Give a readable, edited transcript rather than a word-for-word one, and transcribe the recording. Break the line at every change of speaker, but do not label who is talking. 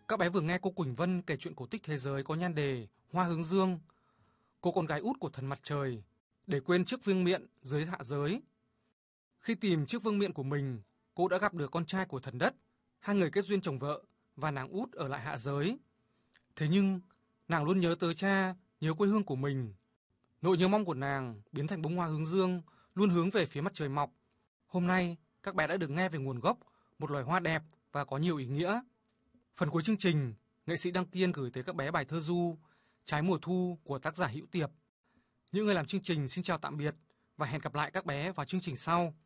Các bé vừa nghe cô Quỳnh Vân kể chuyện cổ tích thế giới có nhan đề Hoa hướng dương, cô con gái út của thần mặt trời, để quên chiếc vương miện dưới hạ giới. Khi tìm chiếc vương miện của mình, cô đã gặp được con trai của thần đất, hai người kết duyên chồng vợ và nàng út ở lại hạ giới. Thế nhưng, nàng luôn nhớ tới cha, nhớ quê hương của mình. Nỗi nhớ mong của nàng biến thành bông hoa hướng dương, luôn hướng về phía mặt trời mọc. Hôm nay, các bé đã được nghe về nguồn gốc, một loài hoa đẹp và có nhiều ý nghĩa. Phần cuối chương trình, nghệ sĩ Đăng Kiên gửi tới các bé bài thơ ru Trái mùa thu của tác giả Hữu Tiệp. Những người làm chương trình xin chào tạm biệt và hẹn gặp lại các bé vào chương trình sau.